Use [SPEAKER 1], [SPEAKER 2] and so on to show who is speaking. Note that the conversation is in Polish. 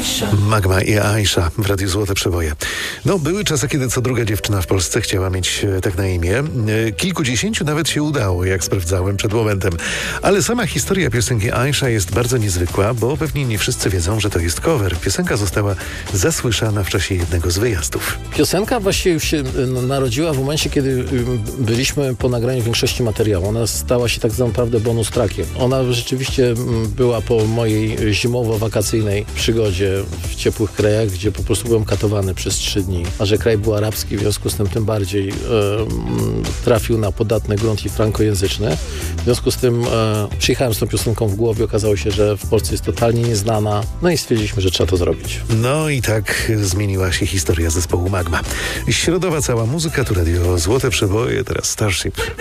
[SPEAKER 1] Magma i Aisha w Radiu Złote Przeboje. No, były czasy, kiedy co druga dziewczyna w Polsce chciała mieć tak na imię. Kilkudziesięciu nawet się udało, jak sprawdzałem przed momentem. Ale sama historia piosenki Aisha jest bardzo niezwykła, bo pewnie nie wszyscy wiedzą, że to jest cover. Piosenka została zasłyszana w czasie jednego z wyjazdów.
[SPEAKER 2] Piosenka właściwie już się narodziła w momencie, kiedy byliśmy po nagraniu większości materiału. Ona stała się tak naprawdę bonus trackiem. Ona rzeczywiście była po mojej zimowo-wakacyjnej przygodzie w ciepłych krajach, gdzie po prostu byłem katowany przez 3 dni. A że kraj był arabski, w związku z tym bardziej trafił na podatny grunt i frankojęzyczny. W związku z tym przyjechałem z tą piosenką w głowie. Okazało się, że w Polsce jest totalnie nieznana. No i stwierdziliśmy, że trzeba to zrobić.
[SPEAKER 1] No i tak zmieniła się historia zespołu Magma. Środowa cała muzyka, tu Radio Złote Przeboje, teraz Starship.